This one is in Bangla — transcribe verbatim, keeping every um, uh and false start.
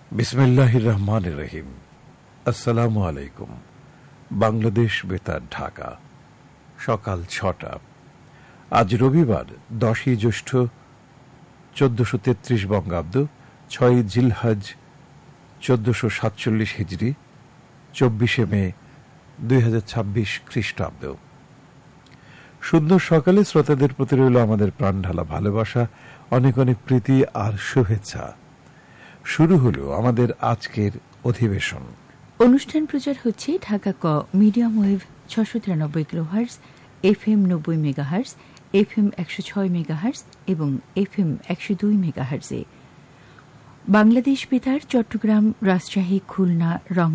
বিসমিল্লাহির রহমানির রহিম। আসসালামু আলাইকুম। বাংলাদেশ বেতার, ঢাকা, সকাল ছটা। আজ রবিবার দশই জ্যৈষ্ঠ চোদ্দশো তেত্রিশ বঙ্গাব্দ, ছয় জিলহজ চোদ্দশো সাতচল্লিশ হিজরি, চব্বিশে মে দুই হাজার ছাব্বিশ খ্রিস্টাব্দ। সুন্দর সকালে শ্রোতাদের প্রতি রইল আমাদের প্রাণঢালা ভালোবাসা, অনেক অনেক প্রীতি আর শুভেচ্ছা। শুরু হলো আমাদের আজকের অধিবেশন। অনুষ্ঠান প্রচার হচ্ছে ঢাকা ক মিডিয়াম ওয়েভ ছশো তিরানব্বই কিলোহার্জ, এফ এম নব্বই মেগাহার্জ, এফ এম একশো ছয় মেগাহার্জ এবং এফ এম একশো দুই মেগাহার্জে। বাংলাদেশ বেতার চট্টগ্রাম, রাজশাহী, খুলনা, রং